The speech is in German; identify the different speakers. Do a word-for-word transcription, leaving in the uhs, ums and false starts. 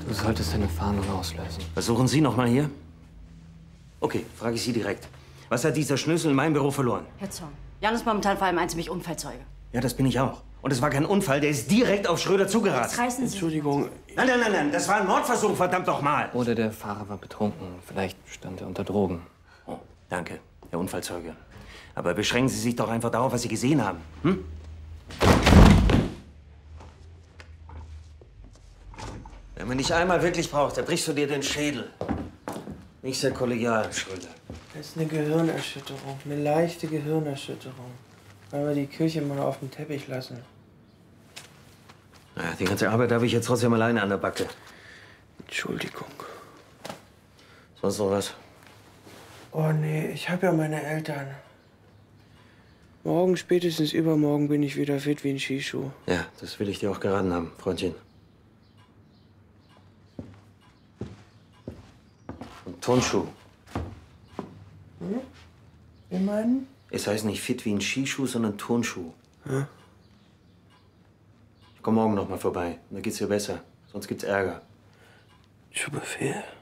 Speaker 1: Du solltest eine Fahndung auslösen.
Speaker 2: Versuchen Sie noch mal hier? Okay, frage ich Sie direkt. Was hat dieser Schlüssel in meinem Büro verloren?
Speaker 3: Herr Zorn, Jan ist momentan vor allem ein ziemlich Unfallzeuge.
Speaker 2: Ja, das bin ich auch. Und es war kein Unfall, der ist direkt auf Schröder zugerast.
Speaker 3: Jetzt reißen Sie
Speaker 1: Entschuldigung.
Speaker 2: Nein, nein, nein, nein, das war ein Mordversuch, verdammt doch mal.
Speaker 1: Oder der Fahrer war betrunken. Vielleicht stand er unter Drogen.
Speaker 2: Oh, danke, Herr Unfallzeuge. Aber beschränken Sie sich doch einfach darauf, was Sie gesehen haben. Hm? Wenn man dich einmal wirklich braucht, dann brichst du dir den Schädel. Nicht sehr kollegial, Schröder.
Speaker 4: Das ist eine Gehirnerschütterung, eine leichte Gehirnerschütterung. Weil wir die Kirche mal auf dem Teppich lassen.
Speaker 2: Naja, die ganze Arbeit habe ich jetzt trotzdem alleine an der Backe.
Speaker 4: Entschuldigung.
Speaker 2: Sonst noch was?
Speaker 4: Oh nee, ich habe ja meine Eltern. Morgen, spätestens übermorgen, bin ich wieder fit wie ein Skischuh.
Speaker 2: Ja, das will ich dir auch geraten haben, Freundchen. Und Turnschuh.
Speaker 4: Hm? Wir meinen?
Speaker 2: Es heißt nicht fit wie ein Skischuh, sondern Turnschuh.
Speaker 4: Hm?
Speaker 2: Ich komme morgen noch mal vorbei. Da geht's dir besser. Sonst gibt's Ärger.
Speaker 4: Zu Befehl.